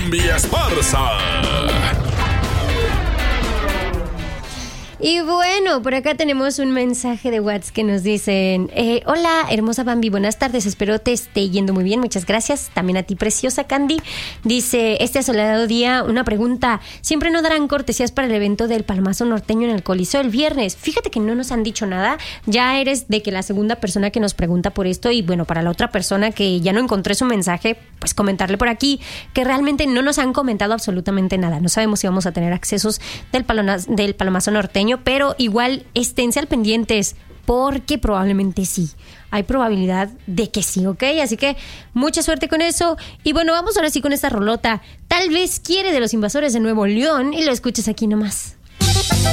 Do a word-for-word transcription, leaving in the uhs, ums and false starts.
Bambi Esparza. Y bueno, por acá tenemos un mensaje de WhatsApp que nos dicen: eh, hola, hermosa Bambi, buenas tardes, espero te esté yendo muy bien, muchas gracias. También a ti, preciosa Candy. Dice: este asoleado día, una pregunta, ¿siempre no darán cortesías para el evento del Palomazo Norteño en el Coliseo el viernes? Fíjate que no nos han dicho nada. Ya eres de que la segunda persona que nos pregunta por esto. Y bueno, para la otra persona que ya no encontré su mensaje, pues comentarle por aquí que realmente no nos han comentado absolutamente nada. No sabemos si vamos a tener accesos del, palona, del Palomazo Norteño, pero igual esténse al pendientes, porque probablemente sí. Hay probabilidad de que sí, ¿ok? Así que mucha suerte con eso. Y bueno, vamos ahora sí con esta rolota. Tal vez quiere, de Los Invasores de Nuevo León, y lo escuches aquí nomás.